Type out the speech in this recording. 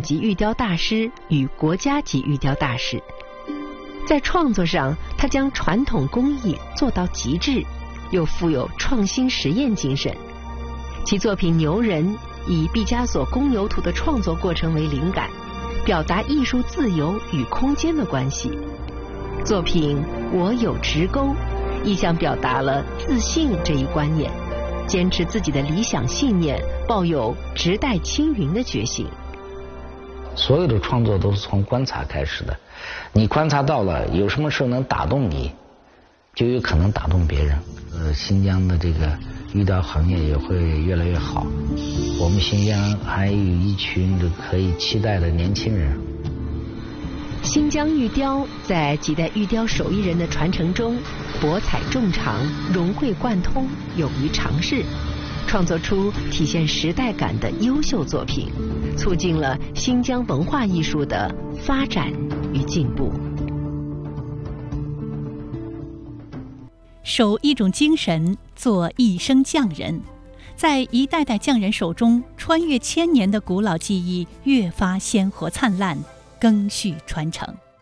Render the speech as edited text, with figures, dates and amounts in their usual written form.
级玉雕大师与国家级玉雕大师。在创作上，他将传统工艺做到极致，又富有创新实验精神。其作品《牛人》以毕加索公牛图的创作过程为灵感，表达艺术自由与空间的关系。作品《我有直钩》意象表达了自信这一观念，坚持自己的理想信念，抱有直待青云的决心。 所有的创作都是从观察开始的，你观察到了有什么事能打动你，就有可能打动别人。新疆的这个玉雕行业也会越来越好，我们新疆还有一群可以期待的年轻人。 新疆玉雕在几代玉雕手艺人的传承中，博采众长，融会贯通，勇于尝试，创作出体现时代感的优秀作品，促进了新疆文化艺术的发展与进步。 守一种精神，做一生匠人，在一代代匠人手中，穿越千年的古老技艺越发鲜活灿烂，赓续传承。